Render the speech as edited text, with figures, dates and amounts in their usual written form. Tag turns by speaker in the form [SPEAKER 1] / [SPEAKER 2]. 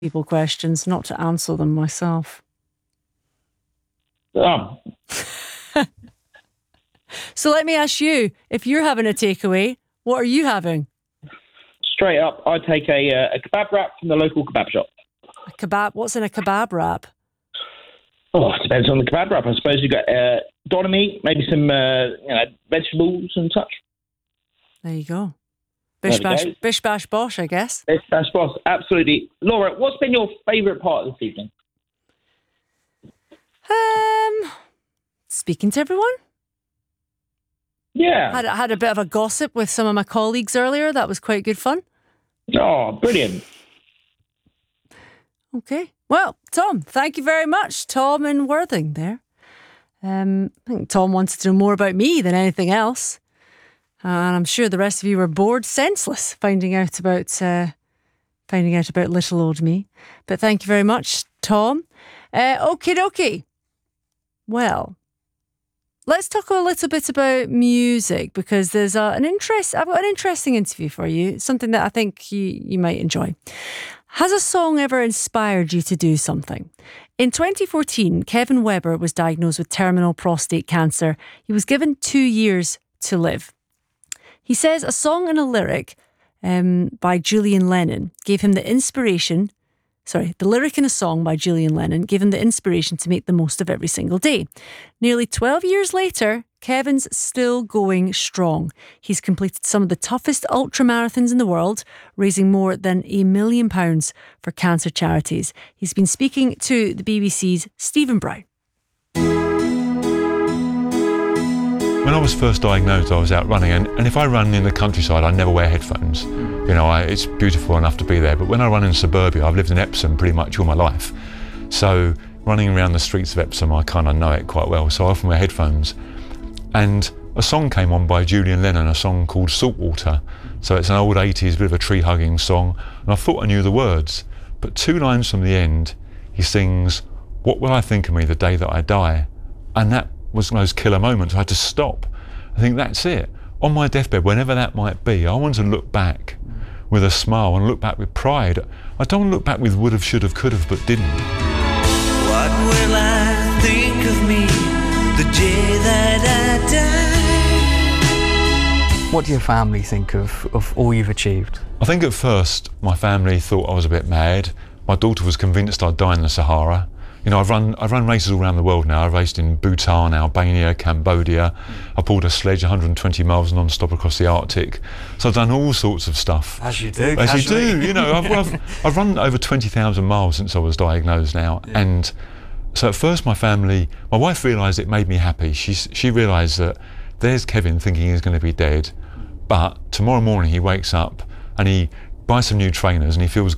[SPEAKER 1] people questions, not to answer them myself. So let me ask you, if you're having a takeaway, what are you having?
[SPEAKER 2] Straight up, I'd take a kebab wrap from the local kebab shop.
[SPEAKER 1] A kebab? What's in a kebab wrap?
[SPEAKER 2] Oh, it depends on the kebab wrap. I suppose you've got doner meat, maybe some vegetables and such.
[SPEAKER 1] There you go. Bish bash bosh, I guess.
[SPEAKER 2] Bish bash bosh, absolutely. Laura, what's been your favourite part of this evening?
[SPEAKER 1] Speaking to everyone.
[SPEAKER 2] Yeah.
[SPEAKER 1] Had a bit of a gossip with some of my colleagues earlier. That was quite good fun.
[SPEAKER 2] Oh, brilliant.
[SPEAKER 1] Okay. Well, Tom, thank you very much. Tom in Worthing there. I think Tom wanted to know more about me than anything else. And I'm sure the rest of you were bored senseless finding out about little old me. But thank you very much, Tom. Okie dokie. Well, let's talk a little bit about music, because there's I've got an interesting interview for you, something that I think you might enjoy. Has a song ever inspired you to do something? In 2014, Kevin Webber was diagnosed with terminal prostate cancer. He was given 2 years to live. He says a song and a lyric by Julian Lennon gave him the inspiration. The lyric in a song by Julian Lennon gave him the inspiration to make the most of every single day. Nearly 12 years later, Kevin's still going strong. He's completed some of the toughest ultramarathons in the world, raising more than £1 million for cancer charities. He's been speaking to the BBC's Stephen Brown.
[SPEAKER 3] When I was first diagnosed, I was out running, and if I run in the countryside, I never wear headphones. You know, it's beautiful enough to be there, but when I run in suburbia, I've lived in Epsom pretty much all my life. So running around the streets of Epsom, I kind of know it quite well, so I often wear headphones. And a song came on by Julian Lennon, a song called Saltwater. So it's an old 80s, bit of a tree-hugging song, and I thought I knew the words. But 2 lines from the end, he sings, "What will I think of me the day that I die?" And that was one of those killer moments. I had to stop. I think that's it. On my deathbed, whenever that might be, I want to look back with a smile and look back with pride. I don't want to look back with would have, should have, could have, but didn't.
[SPEAKER 4] What will I think of me the day that I die?
[SPEAKER 5] What do your family think of all you've achieved?
[SPEAKER 3] I think at first my family thought I was a bit mad. My daughter was convinced I'd die in the Sahara. You know, I've run races all around the world now. I've raced in Bhutan, Albania, Cambodia. I pulled a sledge 120 miles non-stop across the Arctic. So I've done all sorts of stuff.
[SPEAKER 5] As you do.
[SPEAKER 3] As you do. You know, I've run over 20,000 miles since I was diagnosed now. Yeah. And so at first my wife realised it made me happy. She realised that there's Kevin thinking he's going to be dead, but tomorrow morning he wakes up and he buys some new trainers and he feels